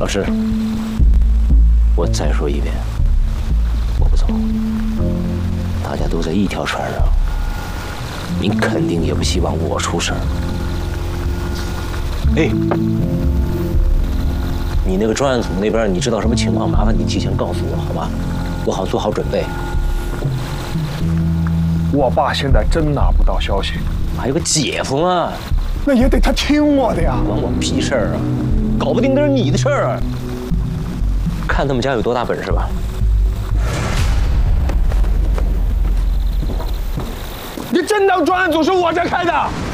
老师，我再说一遍，我不走。大家都在一条船上，您肯定也不希望我出事儿。哎，你那个专案组那边，你知道什么情况？麻烦你提前告诉我，好吧？我好做好准备。 我爸现在真拿不到消息， 还有个姐夫嘛， 那也得他听我的呀。 关我屁事儿啊！搞不定那是你的事儿啊！看他们家有多大本事吧。 你真当专案组是我在开的？